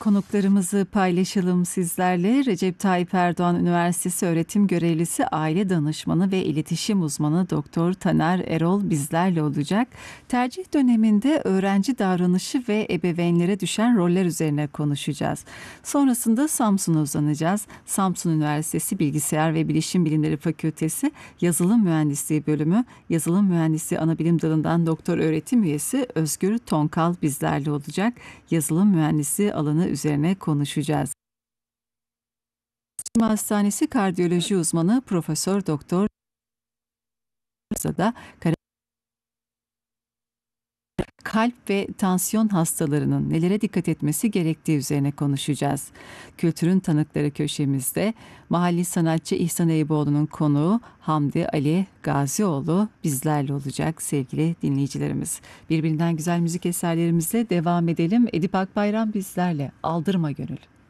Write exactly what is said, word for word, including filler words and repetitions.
Konuklarımızı paylaşalım sizlerle. Recep Tayyip Erdoğan Üniversitesi öğretim görevlisi, aile danışmanı ve iletişim uzmanı Doktor Taner Erol bizlerle olacak. Tercih döneminde öğrenci davranışı ve ebeveynlere düşen roller üzerine konuşacağız. Sonrasında Samsun'a uzanacağız. Samsun Üniversitesi Bilgisayar ve Bilişim Bilimleri Fakültesi Yazılım Mühendisliği Bölümü Yazılım Mühendisliği Anabilim Dalı'ndan doktor öğretim üyesi Özgür Tonkal bizlerle olacak. Yazılım mühendisliği alanı üzerine konuşacağız. Hastanesi Kardiyoloji Uzmanı Profesör Doktor da kalp ve tansiyon hastalarının nelere dikkat etmesi gerektiği üzerine konuşacağız. Kültürün Tanıkları köşemizde mahalli sanatçı İhsan Eyüboğlu'nun konuğu Hamdi Ali Gazioğlu bizlerle olacak sevgili dinleyicilerimiz. Birbirinden güzel müzik eserlerimizle devam edelim. Edip Akbayram bizlerle. Aldırma Gönül.